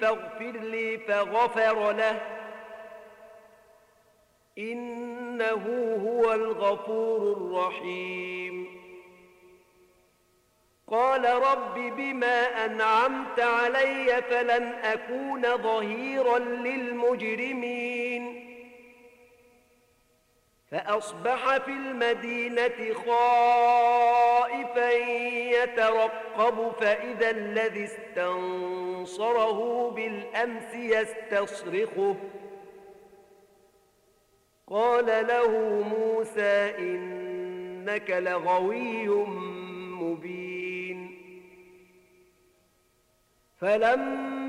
فاغفر لي فغفر له إنه هو الغفور الرحيم. قال رب بما أنعمت علي فلن أكون ظهيرا للمجرمين. فأصبح في المدينة خائفا يترقب فإذا الذي استنصره بالأمس يستصرخه. قال له موسى إنك لغوي مبين. فلما